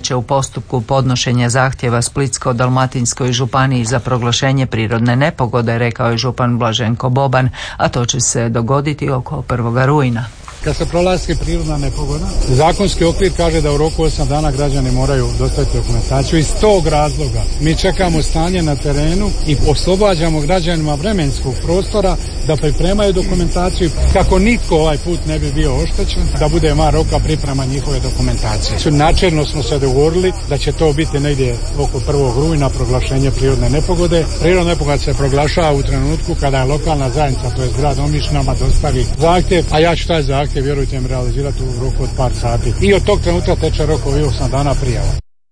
će u postupku podnošenja zahtjeva Splitsko-dalmatinskoj županiji za proglašenje prirodne nepogode, rekao je župan Blaženko Boban, a to će se dogoditi oko 1. rujna. Kad se proglasi prirodna nepogoda, zakonski okvir kaže da u roku 8 dana građani moraju dostaviti dokumentaciju. Iz tog razloga mi čekamo stanje na terenu i oslobađamo građanima vremenskog prostora da pripremaju dokumentaciju kako nitko ovaj put ne bi bio oštećen, da bude van roka priprema njihove dokumentacije. Načelno smo se dogovorili da će to biti negdje oko 1. rujna proglašenje prirodne nepogode. Prirodna nepogoda se proglašava u trenutku kada je lokalna zajednica, to je grad Omiš, nama dostavi zahtjev, a ja ću taj zahtjev, vjerujte mi, realizirati u roku od par sati. I od tog trenutka teče rok 8 dana prijava.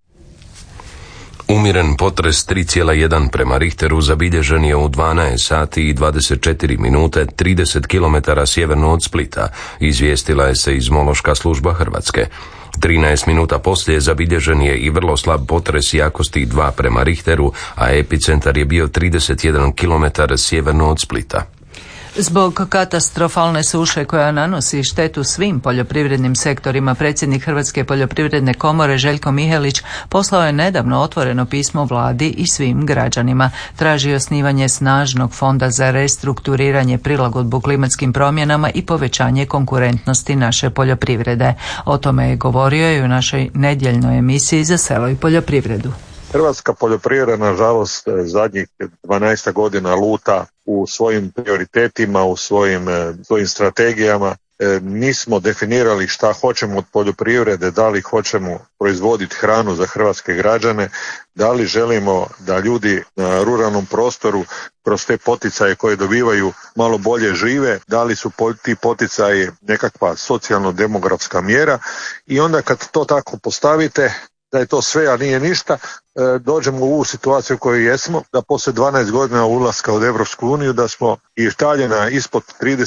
Umiren potres 3,1 prema Richteru zabilježen je u 12 sati i 24 minute 30 km sjeverno od Splita, izvijestila je seizmološka služba Hrvatske. 13 minuta poslije zabilježen je i vrlo slab potres jakosti 2 prema Richteru, a epicentar je bio 31 km sjeverno od Splita. Zbog katastrofalne suše koja nanosi štetu svim poljoprivrednim sektorima, predsjednik Hrvatske poljoprivredne komore Željko Mihelić poslao je nedavno otvoreno pismo vladi i svim građanima. Traži osnivanje snažnog fonda za restrukturiranje, prilagodbu klimatskim promjenama i povećanje konkurentnosti naše poljoprivrede. O tome je govorio i u našoj nedjeljnoj emisiji Za selo i poljoprivredu. Hrvatska poljoprivreda, nažalost, zadnjih 12 godina luta u svojim prioritetima, u svojim strategijama. Nismo definirali šta hoćemo od poljoprivrede, da li hoćemo proizvoditi hranu za hrvatske građane, da li želimo da ljudi na ruralnom prostoru kroz te poticaje koje dobivaju malo bolje žive, da li su ti poticaji nekakva socijalno-demografska mjera, i onda kad to tako postavite, da je to sve, a nije ništa, dođemo u ovu situaciju u kojoj jesmo, da poslije 12 godina ulaska u Europsku uniju da smo i stavljena ispod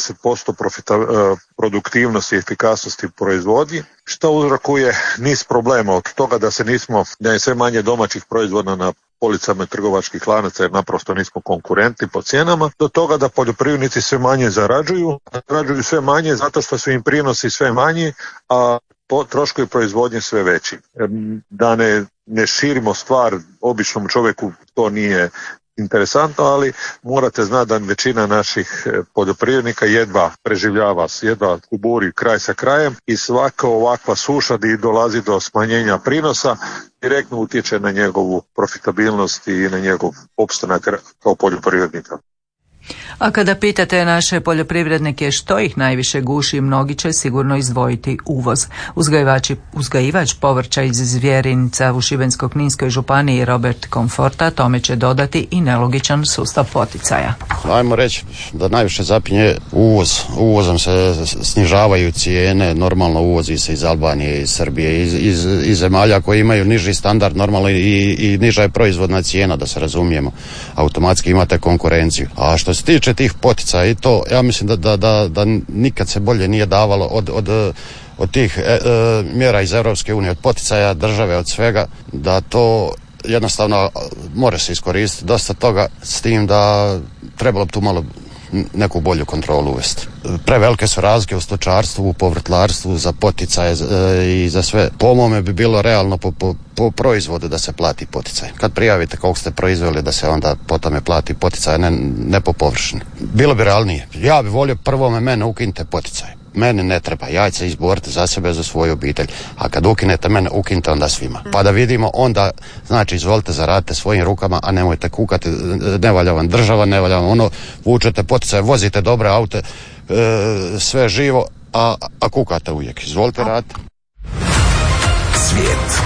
30% produktivnosti i efikasnosti u proizvodnji, što uzrokuje niz problema, od toga da je sve manje domaćih proizvoda na policama trgovačkih lanaca jer naprosto nismo konkurentni po cijenama, do toga da poljoprivrednici sve manje zarađuju sve manje zato što su im prinosi sve manji, a troškovi proizvodnje sve veći. Da ne širimo stvar, običnom čovjeku to nije interesantno, ali morate znati da većina naših poljoprivrednika jedva preživljava, jedva kuburi kraj sa krajem, i svaka ovakva suša di dolazi do smanjenja prinosa direktno utječe na njegovu profitabilnost i na njegov opstanak kao poljoprivrednika. A kada pitate naše poljoprivrednike što ih najviše guši, mnogi će sigurno izdvojiti uvoz. Uzgajivač povrća iz Zvjerinca u Šibensko-kninskoj županiji Robert Komforta tome će dodati i nelogičan sustav poticaja. Ajmo reći da najviše zapinje uvoz. Uvozom se snižavaju cijene, normalno uvozi se iz Albanije, iz Srbije, iz zemalja koji imaju niži standard, normalno i niža je proizvodna cijena, da se razumijemo. Automatski imate konkurenciju. A što se tiče tih poticaja i to, ja mislim da nikad se bolje nije davalo od tih mjera iz Europske unije, od poticaja države, od svega, da to jednostavno mora se iskoristiti dosta toga, s tim da trebalo bi tu malo neku bolju kontrolu uvesti. Prevelike su razlike u stočarstvu, u povrtlarstvu, za poticaje i za sve. Po mome bi bilo realno po proizvodu da se plati poticaj. Kad prijavite koliko ste proizveli, da se onda po tome plati poticaj, ne po površini. Bilo bi realnije. Ja bi volio prvo mene ukinite poticaj. Meni ne treba, ja ću se izboriti za sebe, za svoju obitelj. A kad ukinete mene, ukinite onda svima. Pa da vidimo onda, znači izvolite, zaradite svojim rukama, a nemojte kukati, ne valja vam država, ne valja vam vučete poticaje, vozite dobre aute, sve živo, a kukate uvijek. Izvolite raditi. Svijet.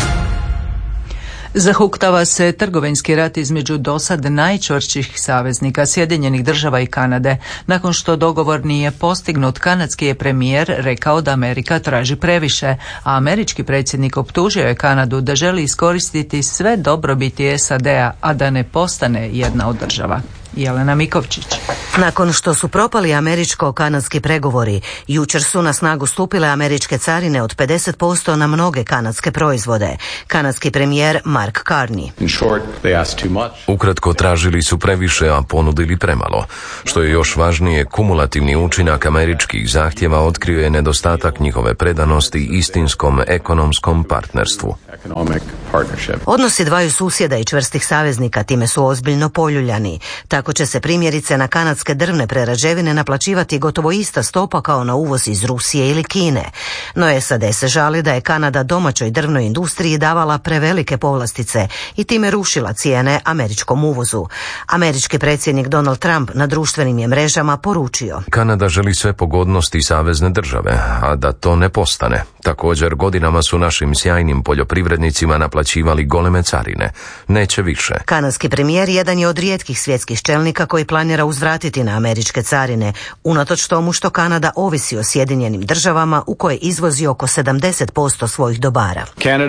Zahuktava se trgovinski rat između dosad najčvršćih saveznika Sjedinjenih Država i Kanade. Nakon što dogovor nije postignut, kanadski je premijer rekao da Amerika traži previše, a američki predsjednik optužio je Kanadu da želi iskoristiti sve dobrobiti SAD-a, a da ne postane jedna od država. Jelena Mikovčić. Nakon što su propali američko-kanadski pregovori, jučer su na snagu stupile američke carine od 50% na mnoge kanadske proizvode. Kanadski premijer Mark Carney. Ukratko, tražili su previše, a ponudili premalo. Što je još važnije, kumulativni učinak američkih zahtjeva otkrio je nedostatak njihove predanosti istinskom ekonomskom partnerstvu. Odnosi dvaju susjeda i čvrstih saveznika time su ozbiljno poljuljani. Tako će se primjerice na kanadske drvne prerađevine naplaćivati gotovo ista stopa kao na uvoz iz Rusije ili Kine. No SAD se žali da je Kanada domaćoj drvnoj industriji davala prevelike povlastice i time rušila cijene američkom uvozu. Američki predsjednik Donald Trump na društvenim je mrežama poručio: Kanada želi sve pogodnosti savezne države, a da to ne postane. Također, godinama su našim sjajnim poljoprivrednicima naplaćivali goleme carine. Neće više. Kanadski premijer jedan je od rijetkih svjetskih čelnika koji planira uzvratiti na američke carine, unatoč tomu što Kanada ovisi o Sjedinjenim državama u koje izvozi oko 70% svojih dobara.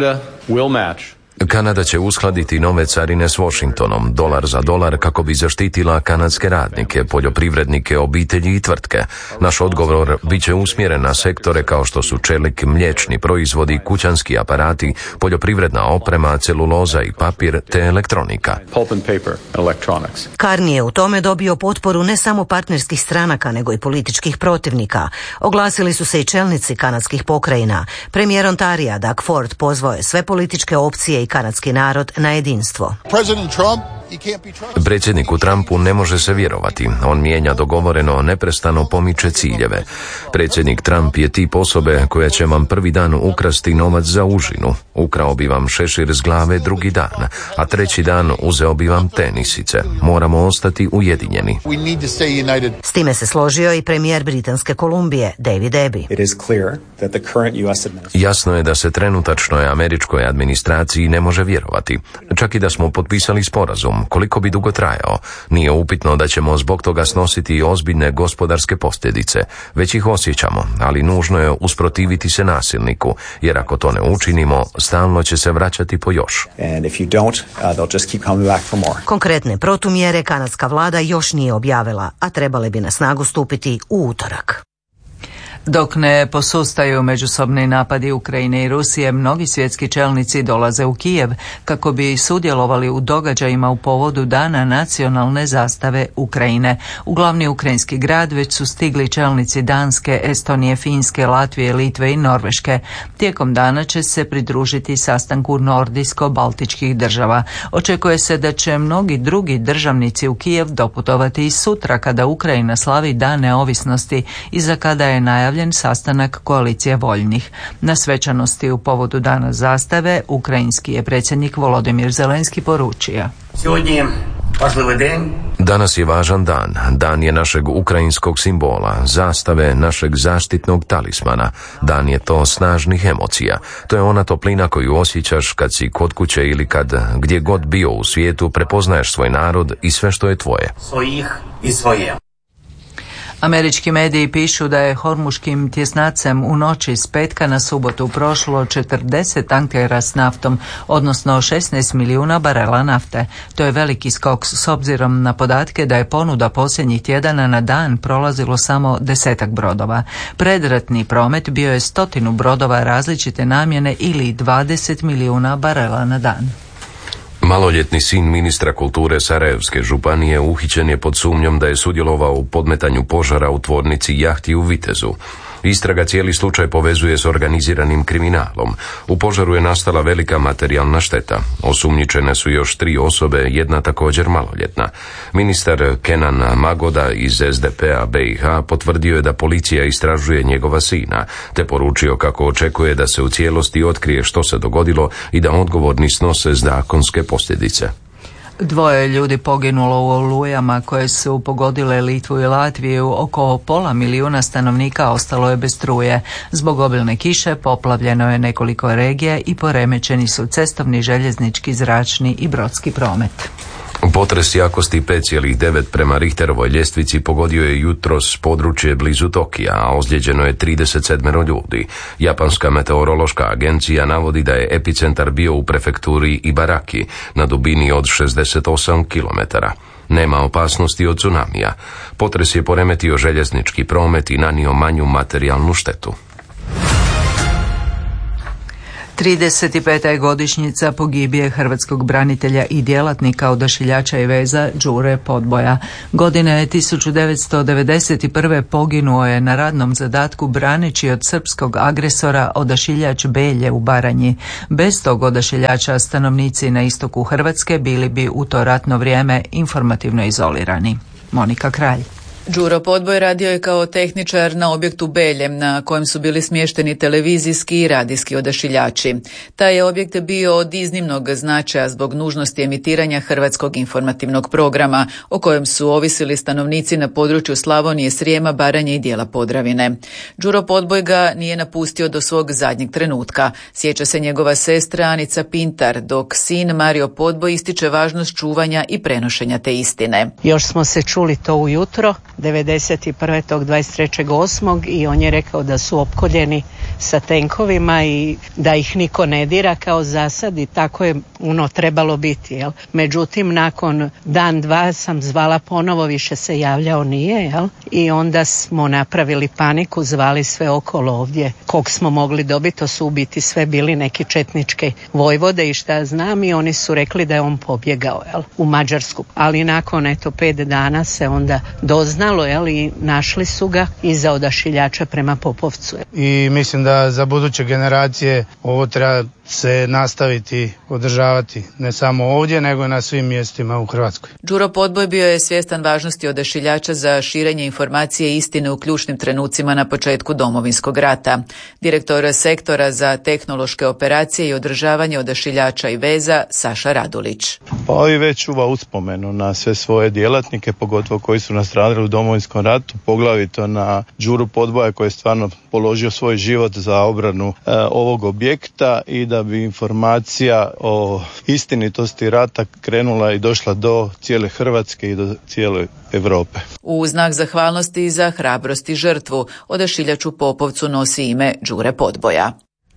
Kanada će uskladiti nove carine s Washingtonom, dolar za dolar, kako bi zaštitila kanadske radnike, poljoprivrednike, obitelji i tvrtke. Naš odgovor bit će usmjeren na sektore kao što su čelik, mliječni proizvodi, kućanski aparati, poljoprivredna oprema, celuloza i papir te elektronika. Carney je u tome dobio potporu ne samo partnerskih stranaka, nego i političkih protivnika. Oglasili su se i čelnici kanadskih pokrajina. Premijer Ontarija Doug Ford pozvao je sve političke opcije i kanadski narod na jedinstvo. Predsjedniku Trumpu ne može se vjerovati. On mijenja dogovoreno, neprestano pomiče ciljeve. Predsjednik Trump je tip osobe koja će vam prvi dan ukrasti novac za užinu. Ukrao bi vam šešir s glave drugi dan, a treći dan uzeo bi vam tenisice. Moramo ostati ujedinjeni. S time se složio i premijer Britanske Kolumbije David Abbey. Jasno je da se trenutačnoj američkoj administraciji ne može vjerovati. Čak i da smo potpisali sporazum, koliko bi dugo trajao, nije upitno da ćemo zbog toga snositi ozbiljne gospodarske posljedice. Već ih osjećamo, ali nužno je usprotiviti se nasilniku, jer ako to ne učinimo, stalno će se vraćati po još. Konkretne protumjere kanadska vlada još nije objavila, a trebale bi na snagu stupiti u utorak. Dok ne posustaju međusobni napadi Ukrajine i Rusije, mnogi svjetski čelnici dolaze u Kijev kako bi sudjelovali u događajima u povodu Dana nacionalne zastave Ukrajine. U glavni ukrajinski grad već su stigli čelnici Danske, Estonije, Finske, Latvije, Litve i Norveške. Tijekom dana će se pridružiti sastanku nordijsko-baltičkih država. Očekuje se da će mnogi drugi državnici u Kijev doputovati i sutra kada Ukrajina slavi Dan neovisnosti i za kada je najavljen sastanak koalicije voljnih. Na svečanosti u povodu Dana zastave ukrajinski je predsjednik Volodimir Zelenski poručio: Danas je važan dan. Dan je našeg ukrajinskog simbola, zastave, našeg zaštitnog talismana. Dan je to snažnih emocija. To je ona toplina koju osjećaš kad si kod kuće ili kad gdje god bio u svijetu prepoznaješ svoj narod i sve što je tvoje. Svojih i svoje. Američki mediji pišu da je hormuškim tjesnacem u noći s petka na subotu prošlo 40 tankera s naftom, odnosno 16 milijuna barela nafte. To je veliki skok s obzirom na podatke da je ponuda posljednjih tjedana na dan prolazilo samo 10 brodova. Predratni promet bio je 100 brodova različite namjene ili 20 milijuna barela na dan. Maloljetni sin ministra kulture Sarajevske županije uhićen je pod sumnjom da je sudjelovao u podmetanju požara u tvornici jahti u Vitezu. Istraga cijeli slučaj povezuje s organiziranim kriminalom. U požaru je nastala velika materijalna šteta. Osumnjičene su još 3 osobe, jedna također maloljetna. Ministar Kenan Magoda iz SDP-a BiH potvrdio je da policija istražuje njegova sina, te poručio kako očekuje da se u cijelosti otkrije što se dogodilo i da odgovorni snose zakonske posljedice. 2 ljudi poginulo u olujama koje su pogodile Litvu i Latviju. Oko 500.000 stanovnika ostalo je bez struje. Zbog obilne kiše poplavljeno je nekoliko regija i poremećeni su cestovni, željeznički, zračni i brodski promet. Potres jakosti 5,9 prema Richterovoj ljestvici pogodio je jutros područje blizu Tokija, a ozlijeđeno je 37 ljudi. Japanska meteorološka agencija navodi da je epicentar bio u prefekturi Ibaraki na dubini od 68 km. Nema opasnosti od tsunamija. Potres je poremetio željeznički promet i nanio manju materijalnu štetu. 35. je godišnjica pogibije hrvatskog branitelja i djelatnika Odašiljača i veza Đure Podboja. Godine 1991. poginuo je na radnom zadatku braneći od srpskog agresora Odašiljač Belje u Baranji. Bez tog odašiljača stanovnici na istoku Hrvatske bili bi u to ratno vrijeme informativno izolirani. Monika Kralj. Đuro Podboj radio je kao tehničar na objektu Belje, na kojem su bili smješteni televizijski i radijski odašiljači. Taj je objekt bio od iznimnog značaja zbog nužnosti emitiranja hrvatskog informativnog programa, o kojem su ovisili stanovnici na području Slavonije, Srijema, Baranje i dijela Podravine. Đuro Podboj ga nije napustio do svog zadnjeg trenutka. Sjeća se njegova sestra Anica Pintar, dok sin Mario Podboj ističe važnost čuvanja i prenošenja te istine. Još smo se čuli to ujutro, 91. tog 23.8. i on je rekao da su opkoljeni sa tenkovima i da ih niko ne dira kao zasad i tako je trebalo biti. Jel? Međutim, nakon dan, dva sam zvala ponovo, više se javljao nije. Jel? I onda smo napravili paniku, zvali sve okolo ovdje kog smo mogli dobiti, to su u biti sve bili neki četničke vojvode i šta znam i oni su rekli da je on pobjegao u Mađarsku. Ali nakon 5 dana se onda doznalo i našli su ga iza odašiljača prema Popovcu. I mislim da za buduće generacije ovo treba se nastaviti održavati ne samo ovdje nego i na svim mjestima u Hrvatskoj. Đuro Podboj bio je svjestan važnosti odašiljača za širenje informacije i istine u ključnim trenucima na početku Domovinskog rata. Direktor sektora za tehnološke operacije i održavanje odašiljača i veza Saša Radulić. Pa i već čuva uspomenu na sve svoje djelatnike, pogotovo koji su nastradali u Domovinskom ratu, poglavito na Đuru Podboja koji je stvarno položio svoj život za obranu ovog objekta i da bi informacija o istinitosti rata krenula i došla do cijele Hrvatske i do cijele Europe. U znak zahvalnosti za hrabrost i žrtvu odašiljač u Popovcu nosi ime Đure Podboja.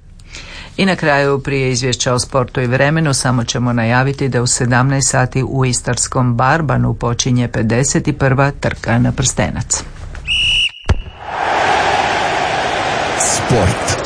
I na kraju, prije izvješća o sportu i vremenu, samo ćemo najaviti da u 17 sati u istarskom Barbanu počinje 51. trka na prstenac. Sport.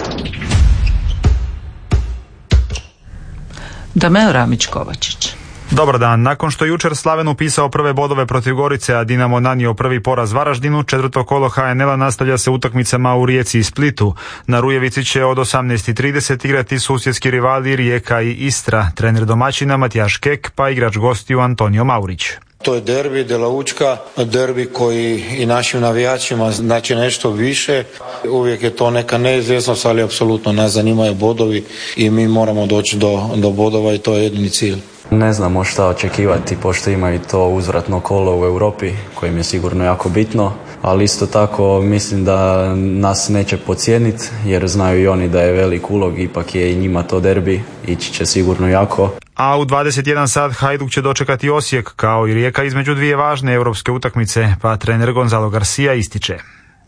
Dameo Ramić-Kovačić. Dobar dan. Nakon što jučer Slaven upisao prve bodove protiv Gorice, a Dinamo nanio prvi poraz Varaždinu, četvrto kolo HNL-a nastavlja se utakmicama u Rijeci i Splitu. Na Rujevici će od 18:30 igrati susjedski rivali Rijeka i Istra, trener domaćina Matijaš Kek, pa igrač gostiju Antonio Maurić. To je derbi de la Učka, derbi koji i našim navijačima znači nešto više. Uvijek je to neka neizvjesnost, ali apsolutno nas zanimaju bodovi i mi moramo doći do bodova i to je jedini cilj. Ne znamo šta očekivati, pošto imaju to uzvratno kolo u Europi, kojim je sigurno jako bitno, ali isto tako mislim da nas neće podcijeniti, jer znaju i oni da je velik ulog, ipak je i njima to derbi, ići će sigurno jako. A u 21 sat Hajduk će dočekati Osijek, kao i Rijeka, između dvije važne europske utakmice, pa trener Gonzalo Garcia ističe.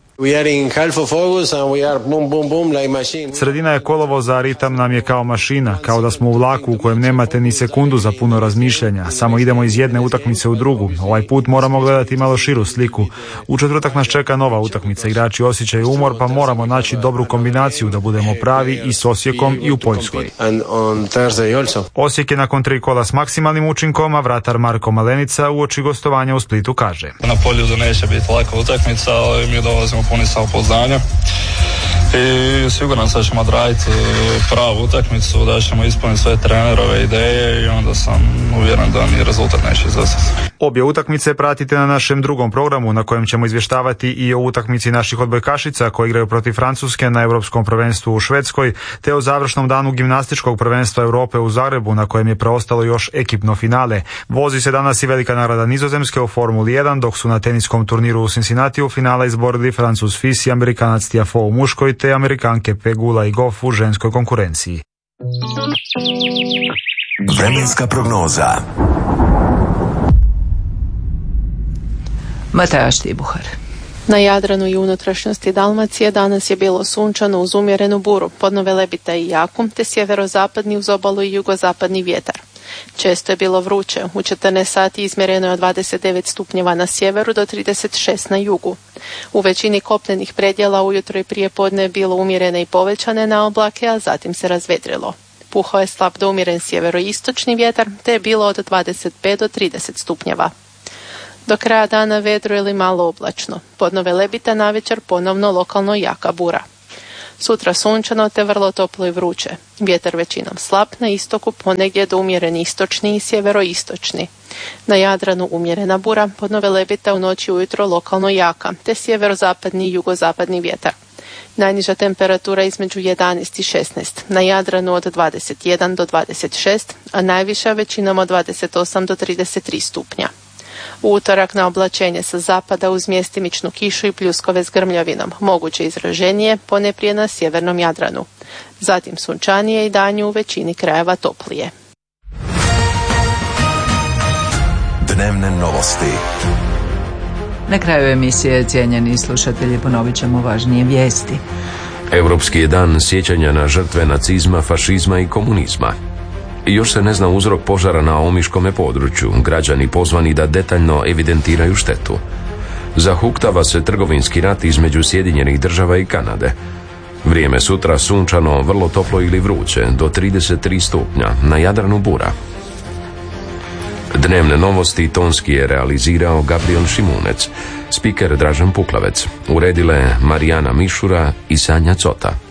Sredina je kolovoza, a ritam nam je kao mašina, kao da smo u vlaku u kojem nemate ni sekundu za puno razmišljanja, samo idemo iz jedne utakmice u drugu. Ovaj put moramo gledati malo širu sliku. U četvrtak nas čeka nova utakmica, igrači osjećaju umor, pa moramo naći dobru kombinaciju da budemo pravi i s Osijekom i u Poljskoj. Osijek je nakon 3 kola s maksimalnim učinkom, a vratar Marko Malenica uoči gostovanja u Splitu kaže: Na Poljudu neće biti laka utakmica, ali mi dolazimo puni samopouzdanja i siguran sam da ćemo odraditi pravu utakmicu, da ćemo ispuniti sve trenerove ideje i onda sam uvjeren da ni rezultat neće izostati. Obje utakmice pratite na našem drugom programu, na kojem ćemo izvještavati i o utakmici naših odbojkašica koji igraju protiv Francuske na Europskom prvenstvu u Švedskoj, te o završnom danu gimnastičkog prvenstva Europe u Zagrebu, na kojem je preostalo još ekipno finale. Vozi se danas i velika nagrada Nizozemske u Formuli 1, dok su na teniskom turniru u Cincinnatiju finale izborili Francuz Fils i Amerikanac Tiafoe u muškoj, te Amerikanke Pegula i Goff u ženskoj konkurenciji. Vremenska prognoza. Mataja Štibuhar. Na Jadranu i unutrašnjosti Dalmacije danas je bilo sunčano uz umjerenu buru, podno Velebita i Jakum, te sjeverozapadni uz obalu i jugozapadni vjetar. Često je bilo vruće. U 14 sati izmjereno je od 29 stupnjeva na sjeveru do 36 na jugu. U većini kopnenih predjela ujutro i prije podne je bilo umjerene i povećane na oblake, a zatim se razvedrilo. Puhao je slab do umjeren sjeveroistočni vjetar, te je bilo od 25 do 30 stupnjeva. Do kraja dana vedro ili malo oblačno. Podno Velebita navečer ponovno lokalno jaka bura. Sutra sunčano te vrlo toplo i vruće. Vjetar većinom slab, na istoku ponegdje do umjereni istočni i sjeveroistočni. Na Jadranu umjerena bura, podno Velebita u noći ujutro lokalno jaka, te sjeverozapadni i jugozapadni vjetar. Najniža temperatura između 11 i 16, na Jadranu od 21 do 26, a najviša većinom od 28 do 33 stupnja. U utorak na oblačenje sa zapada uz mjestimičnu kišu i pljuskove s grmljavinom, moguće izraženije ponajprije na sjevernom Jadranu. Zatim sunčanije i danju u većini krajeva toplije. Dnevne novosti. Na kraju emisije, cijenjeni slušatelji, ponovit ćemo važnije vijesti. Europski je dan sjećanja na žrtve nacizma, fašizma i komunizma. Još se ne zna uzrok požara na omiškome području, građani pozvani da detaljno evidentiraju štetu. Zahuktava se trgovinski rat između Sjedinjenih Država i Kanade. Vrijeme sutra sunčano, vrlo toplo ili vruće, do 33 stupnja, na Jadranu bura. Dnevne novosti tonski je realizirao Gabriel Šimunec, spiker Dražen Puklavec, uredile Marijana Mišura i Sanja Cota.